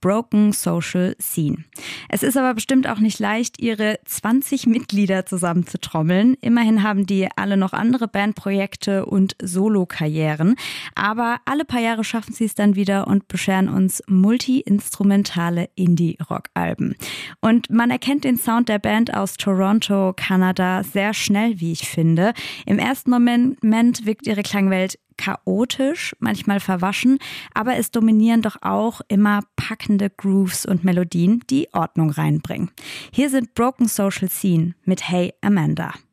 Broken Social Scene. Es ist aber bestimmt auch nicht leicht, ihre 20 Mitglieder zusammenzutrommeln. Immerhin haben die alle noch andere Bandprojekte und Solokarrieren. Aber alle paar Jahre schaffen sie es dann wieder und bescheren uns multi-instrumentale Indie-Rock-Alben. Und man erkennt den Sound der Band aus Toronto, Kanada, sehr schnell, wie ich finde. Im ersten Moment wirkt ihre Klangwelt chaotisch, manchmal verwaschen, aber es dominieren doch auch immer packende Grooves und Melodien, die Ordnung reinbringen. Hier sind Broken Social Scene mit Hey Amanda.